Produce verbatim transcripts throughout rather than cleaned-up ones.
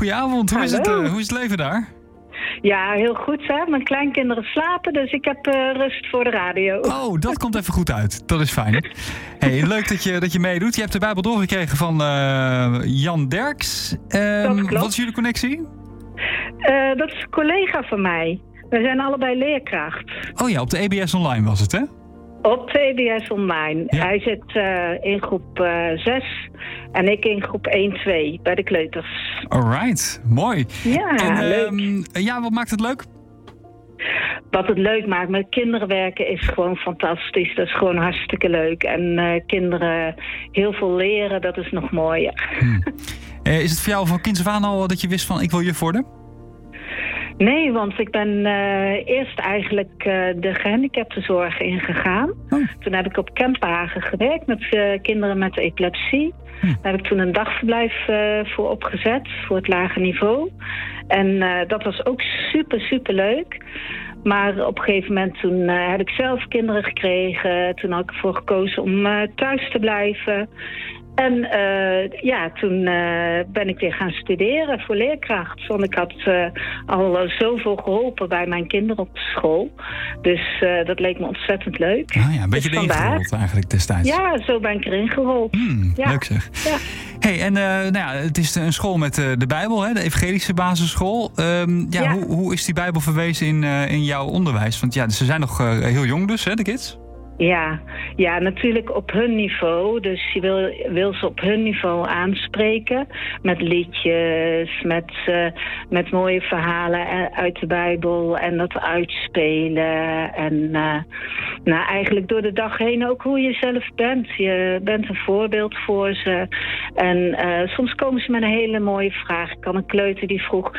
Goedenavond, hoe is, het, uh, hoe is het leven daar? Ja, heel goed hè. Mijn kleinkinderen slapen, dus ik heb uh, rust voor de radio. Oh, dat komt even goed uit. Dat is fijn. Hey, leuk dat je, dat je meedoet. Je hebt de Bijbel doorgekregen van uh, Jan Derks. Um, wat is jullie connectie? Uh, dat is een collega van mij. We zijn allebei leerkracht. Oh ja, op de E B S Online was het, hè? Op de E B S Online. Ja. Hij zit uh, in groep zes en ik in groep één twee bij de kleuters. Alright, mooi. Ja, en, leuk. Um, ja, wat maakt het leuk? Wat het leuk maakt, met kinderen werken is gewoon fantastisch. Dat is gewoon hartstikke leuk. En uh, kinderen heel veel leren, dat is nog mooier. Hmm. Uh, is het voor jou van kinds af aan al dat je wist van ik wil juf worden? Nee, want ik ben uh, eerst eigenlijk uh, de gehandicaptenzorg ingegaan. Oh. Toen heb ik op Kempenhagen gewerkt met uh, kinderen met epilepsie. Hm. Daar heb ik toen een dagverblijf uh, voor opgezet, voor het lage niveau. En uh, dat was ook super, super leuk. Maar op een gegeven moment toen uh, heb ik zelf kinderen gekregen. Toen had ik ervoor gekozen om uh, thuis te blijven. En uh, ja, toen uh, ben ik weer gaan studeren voor leerkracht. Want ik had uh, al uh, zoveel geholpen bij mijn kinderen op school. Dus uh, dat leek me ontzettend leuk. Ah ja, een beetje dus erin gerold eigenlijk destijds. Ja, zo ben ik erin gerold. Hmm, ja. Leuk zeg. Ja. Hey, en uh, nou ja, het is een school met uh, de Bijbel, hè, de evangelische basisschool. Um, ja, ja. Hoe, hoe is die Bijbel verwezen in, uh, in jouw onderwijs? Want ja, ze zijn nog uh, heel jong dus, hè, de kids? Ja, ja, natuurlijk op hun niveau. Dus je wil, wil ze op hun niveau aanspreken. Met liedjes, met, uh, met mooie verhalen uit de Bijbel. En dat uitspelen. En uh, nou, eigenlijk door de dag heen ook hoe je zelf bent. Je bent een voorbeeld voor ze. En uh, soms komen ze met een hele mooie vraag. Ik had een kleuter die vroeg: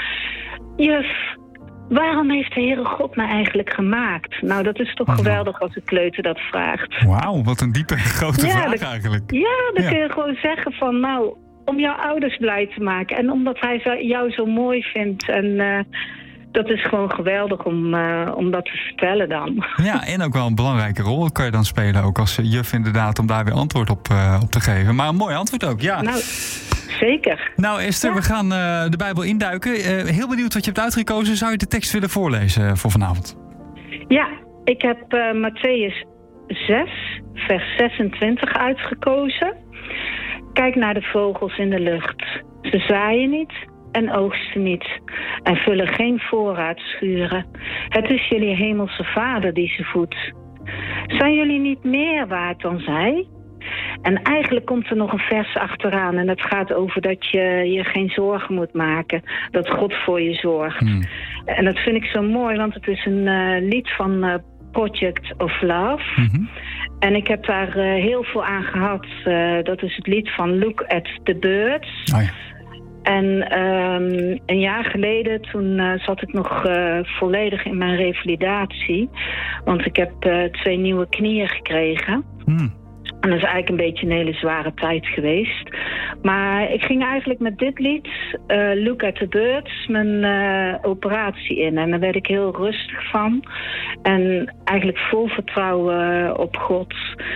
juf, waarom heeft de Heere God me eigenlijk gemaakt? Nou, dat is toch oh, geweldig als een kleuter dat vraagt. Wauw, wat een diepe, grote ja, vraag dat, eigenlijk. Ja, dan ja. kun je gewoon zeggen van, nou, om jouw ouders blij te maken. En omdat hij jou zo mooi vindt. En uh, dat is gewoon geweldig om, uh, om dat te vertellen dan. Ja, en ook wel een belangrijke rol kan je dan spelen. Ook als juf inderdaad, om daar weer antwoord op, uh, op te geven. Maar een mooi antwoord ook, ja. Nou, zeker. Nou Esther, ja. we gaan uh, de Bijbel induiken. Uh, heel benieuwd wat je hebt uitgekozen. Zou je de tekst willen voorlezen voor vanavond? Ja, ik heb uh, Mattheüs zes, vers zesentwintig uitgekozen. Kijk naar de vogels in de lucht. Ze zaaien niet en oogsten niet en vullen geen voorraadschuren. Het is jullie hemelse Vader die ze voedt. Zijn jullie niet meer waard dan zij? En eigenlijk komt er nog een vers achteraan. En het gaat over dat je je geen zorgen moet maken. Dat God voor je zorgt. Hmm. En dat vind ik zo mooi, want het is een uh, lied van uh, Project of Love. Mm-hmm. En ik heb daar uh, heel veel aan gehad. Uh, dat is het lied van Look at the Birds. Oh ja. En um, een jaar geleden, toen uh, zat ik nog uh, volledig in mijn revalidatie. Want ik heb uh, twee nieuwe knieën gekregen. Hmm. En dat is eigenlijk een beetje een hele zware tijd geweest. Maar ik ging eigenlijk met dit lied, uh, Look at the Birds, mijn uh, operatie in. En daar werd ik heel rustig van. En eigenlijk vol vertrouwen op God.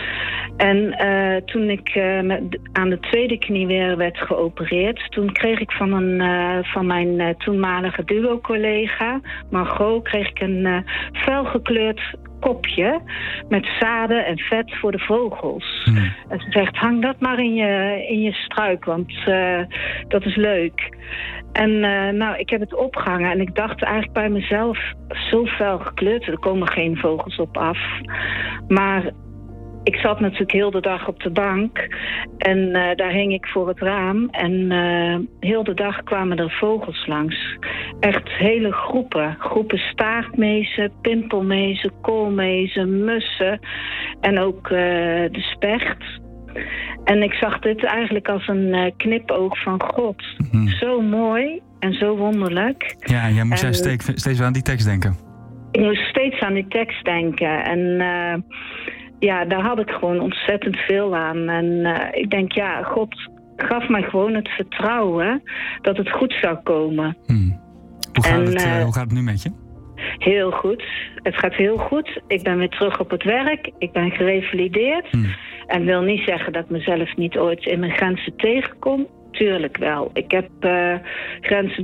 En uh, toen ik uh, met, aan de tweede knie weer werd geopereerd, toen kreeg ik van, een, uh, van mijn uh, toenmalige duo-collega, Margot, kreeg ik een uh, felgekleurd kopje met zaden en vet voor de vogels. Hmm. En ze zegt, hang dat maar in je, in je struik, want uh, dat is leuk. En uh, nou, ik heb het opgehangen en ik dacht eigenlijk bij mezelf, zo fel gekleurd, er komen geen vogels op af. Maar ik zat natuurlijk heel de dag op de bank en uh, daar hing ik voor het raam. En uh, heel de dag kwamen er vogels langs. Echt hele groepen. Groepen staartmezen, pimpelmezen, koolmezen, mussen en ook uh, de specht. En ik zag dit eigenlijk als een uh, knipoog van God. Mm-hmm. Zo mooi en zo wonderlijk. Ja, jij moest en, steeds, steeds aan die tekst denken. Ik moest steeds aan die tekst denken. En uh, ja, daar had ik gewoon ontzettend veel aan. En uh, ik denk, ja, God gaf mij gewoon het vertrouwen dat het goed zou komen. Hmm. Hoe, gaat en, het, uh, hoe gaat het nu met je? Heel goed. Het gaat heel goed. Ik ben weer terug op het werk. Ik ben gerevalideerd. Hmm. En wil niet zeggen dat ik mezelf niet ooit in mijn grenzen tegenkom. natuurlijk wel. Ik heb uh, grenzen